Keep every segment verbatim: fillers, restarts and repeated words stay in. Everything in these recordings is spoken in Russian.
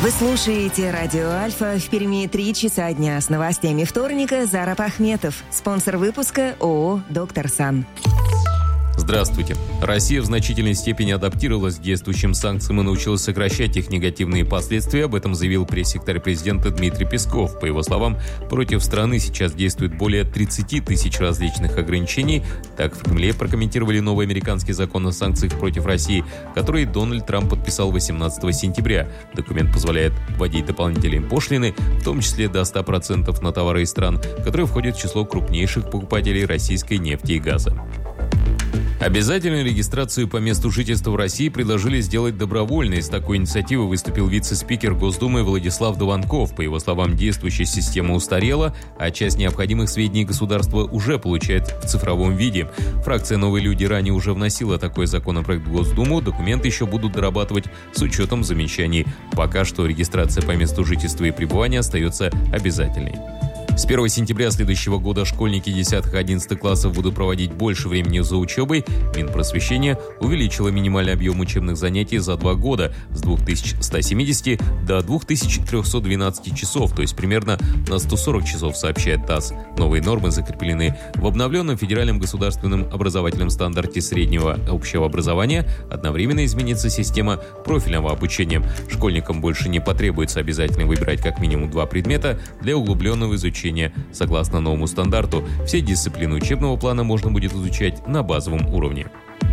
Вы слушаете «Радио Альфа». В Перми три часа дня. С новостями вторника Зарап Ахметов. Спонсор выпуска ООО «Доктор Сан». Здравствуйте. Россия в значительной степени адаптировалась к действующим санкциям и научилась сокращать их негативные последствия. Об этом заявил пресс-секретарь президента Дмитрий Песков. По его словам, против страны сейчас действует более тридцать тысяч различных ограничений. Так в Кремле прокомментировали новый американский закон о санкциях против России, который Дональд Трамп подписал восемнадцатого сентября. Документ позволяет вводить дополнительные пошлины, в том числе до ста процентов на товары из стран, которые входят в число крупнейших покупателей российской нефти и газа. Обязательную регистрацию по месту жительства в России предложили сделать добровольной. С такой инициативой выступил вице-спикер Госдумы Владислав Дованков. По его словам, действующая система устарела, а часть необходимых сведений государство уже получает в цифровом виде. Фракция «Новые люди» ранее уже вносила такой законопроект в Госдуму. Документы еще будут дорабатывать с учетом замечаний. Пока что регистрация по месту жительства и пребывания остается обязательной. С первого сентября следующего года школьники десятых и одиннадцатых классов будут проводить больше времени за учебой. Минпросвещение увеличило минимальный объем учебных занятий за два года с двух тысяч ста семидесяти до двух тысяч трехсот двенадцати часов, то есть примерно на сто сорок часов, сообщает ТАСС. Новые нормы закреплены в обновленном федеральном государственном образовательном стандарте среднего общего образования. Одновременно изменится система профильного обучения. Школьникам больше не потребуется обязательно выбирать как минимум два предмета для углубленного изучения. Согласно новому стандарту, все дисциплины учебного плана можно будет изучать на базовом уровне.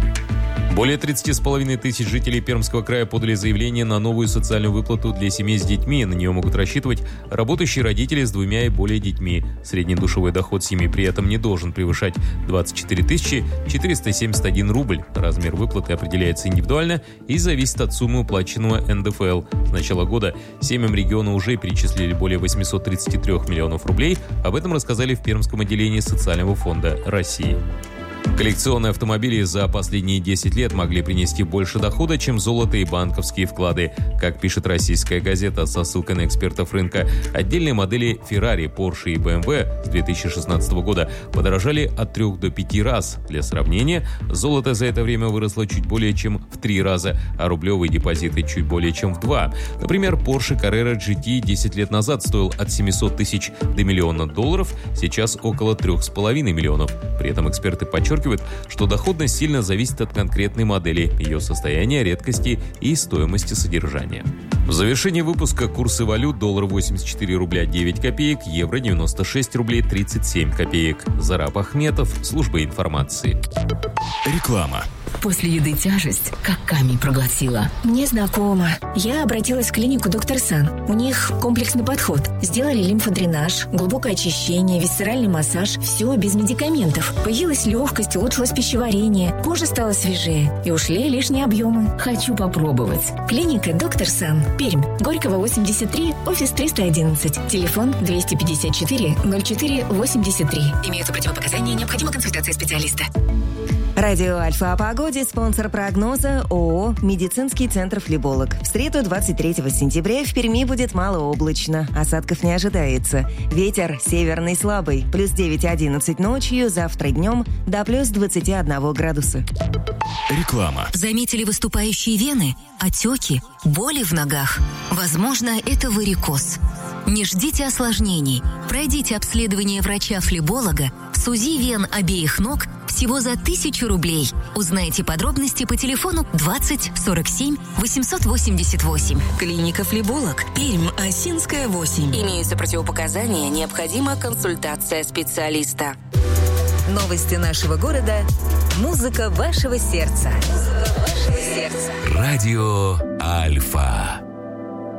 Более тридцати с половиной тысяч жителей Пермского края подали заявление на новую социальную выплату для семей с детьми. На нее могут рассчитывать работающие родители с двумя и более детьми. Средний душевой доход семьи при этом не должен превышать двадцать четыре тысячи четыреста семьдесят один рубль. Размер выплаты определяется индивидуально и зависит от суммы уплаченного эн дэ эф эл. С начала года семьям региона уже перечислили более восемьсот тридцать три миллионов рублей. Об этом рассказали в Пермском отделении Социального фонда России. Коллекционные автомобили за последние десять лет могли принести больше дохода, чем золото и банковские вклады. Как пишет российская газета со ссылкой на экспертов рынка, отдельные модели Ferrari, Porsche и бэ эм вэ с две тысячи шестнадцатого года подорожали от трех до пяти раз. Для сравнения, золото за это время выросло чуть более чем в три раза, а рублевые депозиты чуть более чем в два. Например, Porsche Carrera джи ти десять лет назад стоил от семисот тысяч до миллиона долларов, сейчас около трех с половиной миллионов. При этом эксперты подчеркивают, что доходность сильно зависит от конкретной модели, ее состояния, редкости и стоимости содержания. В завершении выпуска курсы валют: доллар восемьдесят четыре рубля девять копеек, евро девяносто шесть рублей тридцать семь копеек. Зарап Ахметов, служба информации. Реклама. После еды тяжесть, как камень проглотила. Мне знакомо. Я обратилась в клинику «Доктор Сан». У них комплексный подход. Сделали лимфодренаж, глубокое очищение, висцеральный массаж. Все без медикаментов. Появилась легкость, улучшилось пищеварение. Кожа стала свежее. И ушли лишние объемы. Хочу попробовать. Клиника «Доктор Сан». Пермь. Горького, восемьдесят три, офис триста одиннадцать. Телефон двести пятьдесят четыре ноль четыре восемьдесят три. Имеются противопоказания, необходима консультация специалиста. Радио Альфа о погоде, спонсор прогноза ООО «Медицинский центр Флеболог». В среду двадцать третьего сентября в Перми будет малооблачно. Осадков не ожидается. Ветер северный слабый. Плюс девять одиннадцать ночью, завтра днем до плюс двадцати одного градуса. Реклама. Заметили выступающие вены, отеки, боли в ногах? Возможно, это варикоз. Не ждите осложнений. Пройдите обследование врача-флеболога с УЗИ вен обеих ног всего за тысячу рублей. Узнайте подробности по телефону двадцать сорок семь восемьсот восемьдесят восемь. Клиника «Флеболог», Пермь, Осинская, восемь. Имеются противопоказания, необходима консультация специалиста. Новости нашего города. Музыка вашего сердца. Радио Альфа.